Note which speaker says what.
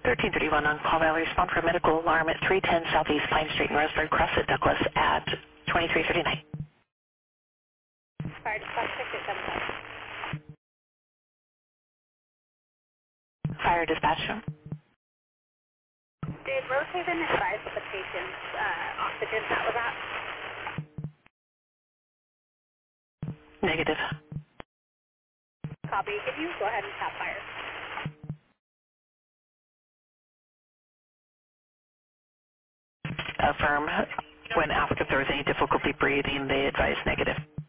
Speaker 1: 1331 on Call Valley. Respond for a medical alarm at 310 Southeast Pine Street in Rosebud. Cross at Douglas at 2339.
Speaker 2: Fire dispatch 687.
Speaker 1: Fire dispatch.
Speaker 2: Did Rosehaven advise that the patient's oxygen that was at?
Speaker 1: Negative.
Speaker 2: Copy. Could you go ahead and tap fire?
Speaker 1: Affirm. When asked if there was any difficulty breathing, they advised negative.